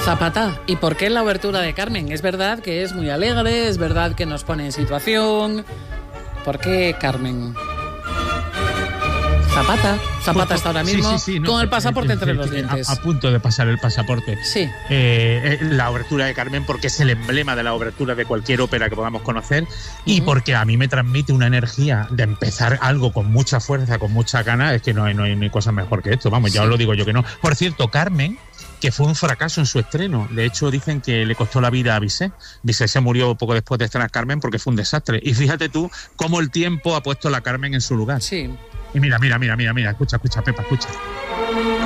Zapata, ¿y por qué la obertura de Carmen? Es verdad que es muy alegre, es verdad que nos pone en situación. ¿Por qué Carmen? Zapata está ahora mismo con el pasaporte entre los dientes. A punto de pasar el pasaporte. Sí. La obertura de Carmen, porque es el emblema de la obertura de cualquier ópera que podamos conocer, y porque a mí me transmite una energía de empezar algo con mucha fuerza, con mucha ganas. Es que no hay cosa mejor que esto. Vamos, ya os lo digo yo que no. Por cierto, Carmen, que fue un fracaso en su estreno. De hecho, dicen que le costó la vida a Bizet. Bizet se murió poco después de estrenar Carmen porque fue un desastre. Y fíjate tú cómo el tiempo ha puesto a la Carmen en su lugar. Sí. Y mira, escucha, Pepa, escucha.